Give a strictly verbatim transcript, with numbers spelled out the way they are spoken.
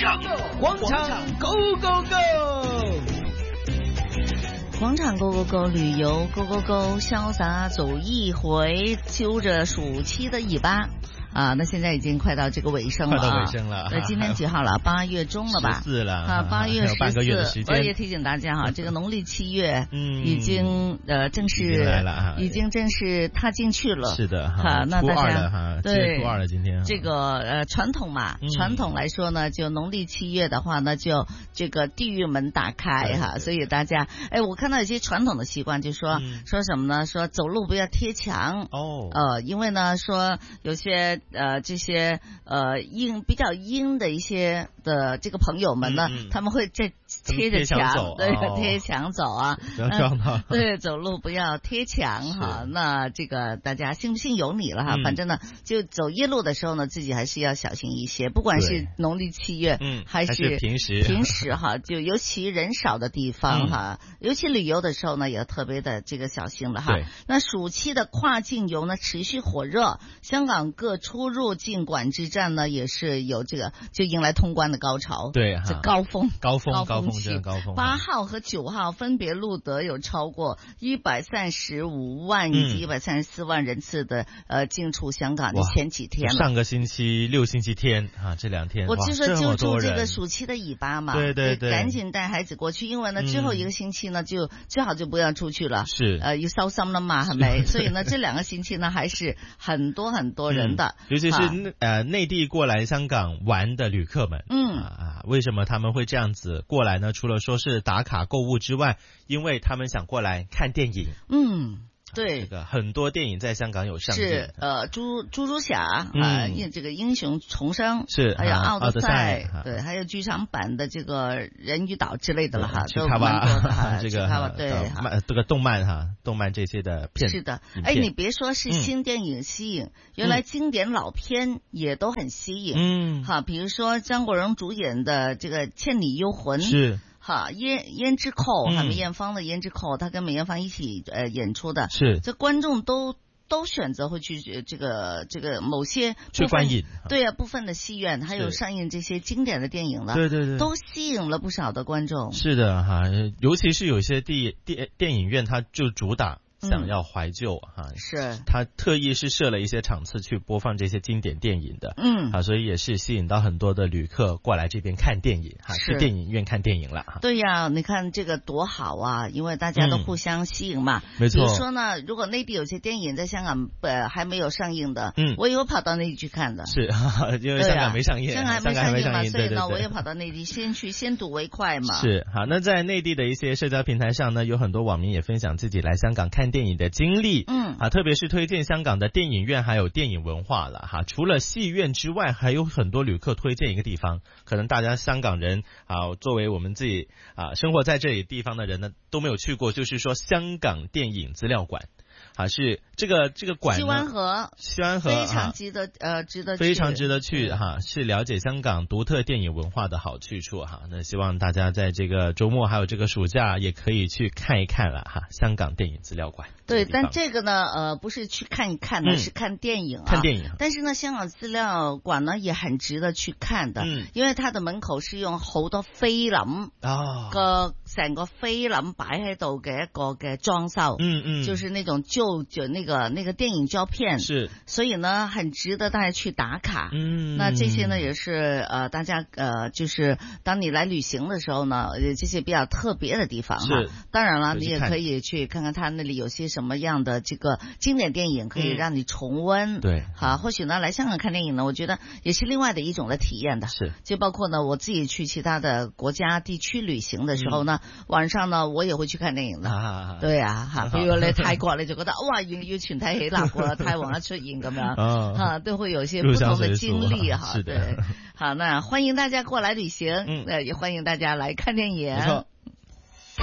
上广场 Go Go Go， 广场 Go Go Go 旅游 Go Go Go， 潇洒走一回，揪着暑期的尾巴。啊，那现在已经快到这个尾声了啊！ 快到尾声了。 对，今天几号了？八月中了吧？ 十四了啊，八月十四。我也提醒大家哈，这个农历七月，嗯，已经呃正式来了哈， 已经正式踏进去了。 是的哈，那大家哈， 对初二了，今天这个呃传统嘛，传统来说呢，就农历七月的话呢，就这个地狱门打开哈，所以大家哎，我看到有些传统的习惯，就说说什么呢？说走路不要贴墙哦， 呃，因为呢说有些。呃，这些呃阴比较阴的一些的这个朋友们呢，嗯嗯、他们会这贴着墙，对，哦、贴墙走啊， 不要撞到、 呃。对，走路不要贴墙哈。那这个大家信不信由你了哈。嗯、反正呢，就走夜路的时候呢，自己还是要小心一些，不管是农历七月， 嗯， 还是平时平时哈，就尤其人少的地方哈，嗯、尤其旅游的时候呢，也要特别的这个小心了哈。那暑期的跨境游呢，持续火热，香港各出入境管制站呢，也是有这个就迎来通关的高潮， 对， 这高峰高峰高峰期，高峰。 八号和九号分别录得有超过一百三十五万以及一百三十四万人次的、嗯、呃进出香港的前几天了。 上个星期六星期天啊，这两天我就说就住这个暑期的尾巴嘛， 对对对， 赶紧带孩子过去，因为呢之后一个星期呢、嗯、就最好就不要出去了， 是呃要烧心了嘛，係咪？所以呢这两个星期呢还是很多很多人的， 嗯、尤其是、啊、呃内地过来香港玩的旅客们， 嗯啊，为什么他们会这样子过来呢？除了说是打卡购物之外，因为他们想过来看电影。 嗯，对， 这个很多电影在香港有上映， 是呃，猪猪猪侠啊，嗯、这个英雄重生是， 还有奥德赛， 啊、 对，还有剧场版的这个人鱼岛之类的了哈，都蛮多的哈， 这个对， 漫这个动漫哈，动漫这些的片是的，哎，你别说是新电影吸引，嗯、原来经典老片也都很吸引， 嗯， 哈，比如说张国荣主演的这个《倩女幽魂》 是。 哈，胭胭脂扣，哈、嗯，梅艳芳的胭脂扣，他跟梅艳芳一起呃演出的， 是， 这观众都都选择会去这个这个某些去观影， 对啊，部分的戏院还有上映这些经典的电影了， 对对对， 都吸引了不少的观众。 是的哈，尤其是有些电电电影院，它就主打。想要怀旧哈、嗯啊， 是他特意是设了一些场次去播放这些经典电影的， 嗯啊，所以也是吸引到很多的旅客过来这边看电影哈，去电影院看电影了哈。 对呀，你看这个多好啊，因为大家都互相吸引嘛。 没错。 比如说呢，如果内地有些电影在香港呃还没有上映的， 嗯， 我也会跑到内地去看的。 是，因为香港没上映， 香港还没上映嘛，所以呢， 我也跑到内地先去，先睹为快嘛。 是，好，那在内地的一些社交平台上呢，有很多网民也分享自己来香港看电影的经历。 嗯啊，特别是推荐香港的电影院还有电影文化了哈。除了戏院之外，还有很多旅客推荐一个地方，可能大家香港人啊，作为我们自己啊生活在这里地方的人呢，都没有去过，就是说香港电影资料馆。啊，是这个这个馆呢， 西湾河， 西湾河非常值得、啊、呃值得去非常值得去哈，是了解香港独特电影文化的好去处哈。那希望大家在这个周末还有这个暑假也可以去看一看了哈，香港电影资料馆。 对，但这个呢，呃，不是去看一看的，嗯、是看电影啊。 看電影。 但是呢，香港資料館呢也很值得去看的， 嗯、 因為它的門口是用好多菲林啊， 個成個菲林擺喺度嘅一個嘅裝修， 嗯嗯， 就是那種舊就那個那個電影膠片， 是， 所以呢，很值得大家去打卡。 嗯， 那這些呢也是呃大家呃就是當你來旅行的時候呢，這些比較特別的地方哈。 是， 當然了，你也可以去看看它那裡有些什麼樣的這個經典電影可以讓你重溫。 嗯、對， 好，或許呢來香港看電影呢，我覺得也是另外的一種的體驗的。 是， 就包括呢我自己去其他的國家地區旅行的時候呢，嗯、晚上呢我也會去看電影的。 啊、 對啊，哈，比如你泰國你就覺得哇要要全體起立喎，泰王一出現咁樣， 哦、 哈，都會有一些不同的經歷哈。 是的， 對，好，那歡迎大家過來旅行， 嗯， 呃，也歡迎大家來看電影。 沒錯。